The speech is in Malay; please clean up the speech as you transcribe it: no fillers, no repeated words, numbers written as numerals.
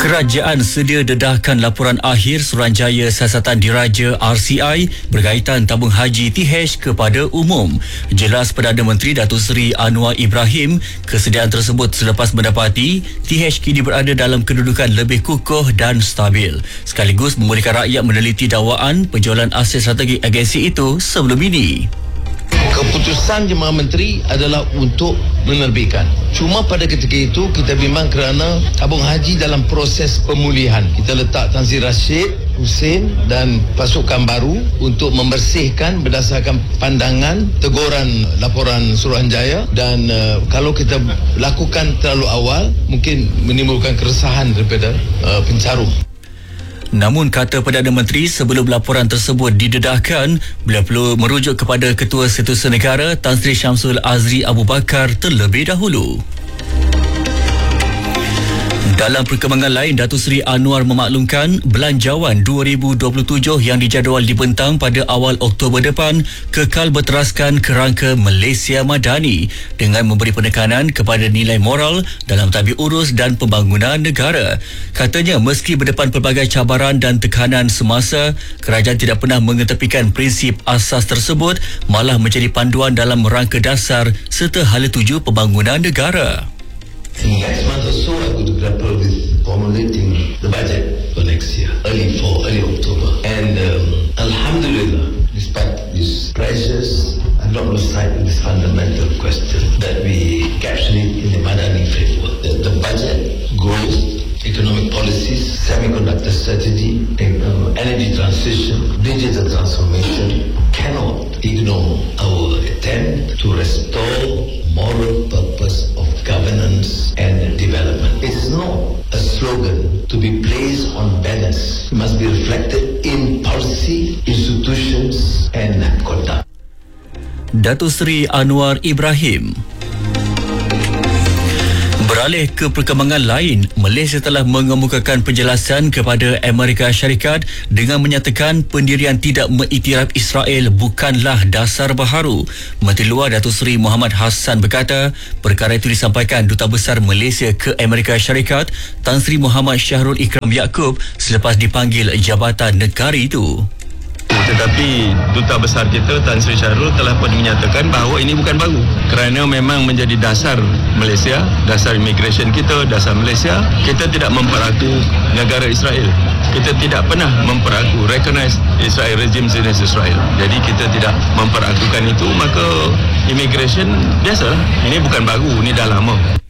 Kerajaan sedia dedahkan laporan akhir Suruhanjaya Siasatan Diraja RCI berkaitan tabung haji TH kepada umum. Jelas Perdana Menteri Datuk Seri Anwar Ibrahim, kesediaan tersebut selepas mendapati TH kini berada dalam kedudukan lebih kukuh dan stabil, sekaligus membolehkan rakyat meneliti dakwaan penjualan aset strategik agensi itu sebelum ini. Keputusan Jemaah Menteri adalah untuk menerbitkan. Cuma pada ketika itu kita bimbang kerana tabung haji dalam proses pemulihan. Kita letak Tan Sri Rashid Hussein dan pasukan baru untuk membersihkan berdasarkan pandangan teguran laporan Suruhanjaya, dan kalau kita lakukan terlalu awal mungkin menimbulkan keresahan daripada pencarum. Namun kata Perdana Menteri, sebelum laporan tersebut didedahkan, beliau perlu merujuk kepada Ketua Setiausaha Negara Tan Sri Syamsul Azri Abu Bakar terlebih dahulu. Dalam perkembangan lain, Datuk Seri Anwar memaklumkan Belanjawan 2027 yang dijadual dibentang pada awal Oktober depan kekal berteraskan kerangka Malaysia Madani dengan memberi penekanan kepada nilai moral dalam tadbir urus dan pembangunan negara. Katanya meski berdepan pelbagai cabaran dan tekanan semasa, kerajaan tidak pernah mengetepikan prinsip asas tersebut, malah menjadi panduan dalam rangka dasar serta hala tuju pembangunan negara. Next month or so, I'm going to grapple with formulating the budget for next year, early October. And Alhamdulillah, despite these pressures, I've not lost sight of this fundamental question that we capture it in the Madani framework. The budget, growth, economic policies, semiconductor strategy, energy transition, digital transformation cannot ignore our attempt to restore moral purpose of governance and development. It's not a slogan to be placed on banners. It must be reflected in policy, institutions and conduct. Datuk Seri Anwar Ibrahim. Beralih ke perkembangan lain, Malaysia telah mengemukakan penjelasan kepada Amerika Syarikat dengan menyatakan pendirian tidak mengiktiraf Israel bukanlah dasar baharu. Menteri Luar Datuk Seri Muhammad Hassan berkata, perkara itu disampaikan Duta Besar Malaysia ke Amerika Syarikat Tan Sri Muhammad Syahrul Ikram Yaakob selepas dipanggil jabatan negara itu. Tetapi Duta Besar kita Tan Sri Syahrul telah pun menyatakan bahawa ini bukan baru, kerana memang menjadi dasar Malaysia, dasar immigration kita, dasar Malaysia. Kita tidak memperaku negara Israel. Kita tidak pernah memperaku, recognize Israel, regime Zionist Israel. Jadi kita tidak memperakukan itu, maka immigration biasa. Ini bukan baru, ini dah lama.